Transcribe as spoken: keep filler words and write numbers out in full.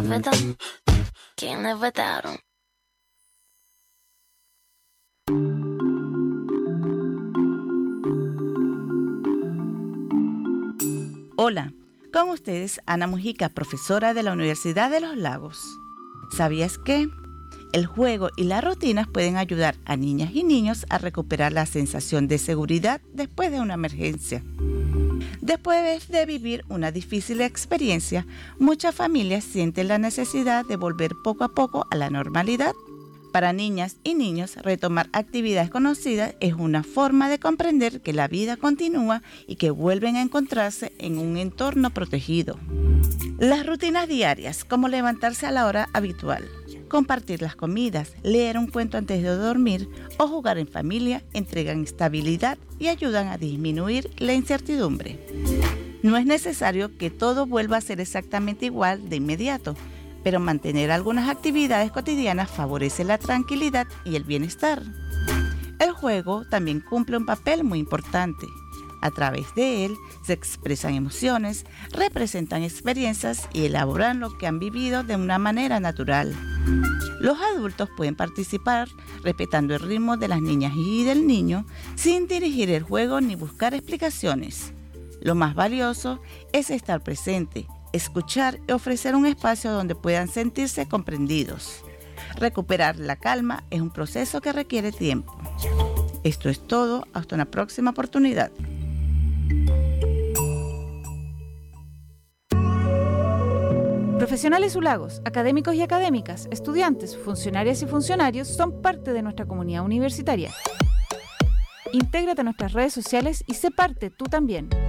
live with them, can't live without them. Hola, con ustedes Ana Mujica, profesora de la Universidad de los Lagos. ¿Sabías que el juego y las rutinas pueden ayudar a niñas y niños a recuperar la sensación de seguridad después de una emergencia? Después de vivir una difícil experiencia, muchas familias sienten la necesidad de volver poco a poco a la normalidad. Para niñas y niños, retomar actividades conocidas es una forma de comprender que la vida continúa y que vuelven a encontrarse en un entorno protegido. Las rutinas diarias, como levantarse a la hora habitual, compartir las comidas, leer un cuento antes de dormir o jugar en familia, entregan estabilidad y ayudan a disminuir la incertidumbre. No es necesario que todo vuelva a ser exactamente igual de inmediato, pero mantener algunas actividades cotidianas favorece la tranquilidad y el bienestar. El juego también cumple un papel muy importante. A través de él se expresan emociones, representan experiencias y elaboran lo que han vivido de una manera natural. Los adultos pueden participar respetando el ritmo de las niñas y del niño sin dirigir el juego ni buscar explicaciones. Lo más valioso es estar presente, escuchar y ofrecer un espacio donde puedan sentirse comprendidos. Recuperar la calma es un proceso que requiere tiempo. Esto es todo, hasta una próxima oportunidad. Profesionales Ulagos, académicos y académicas, estudiantes, funcionarias y funcionarios son parte de nuestra comunidad universitaria. Intégrate a nuestras redes sociales y sé parte tú también.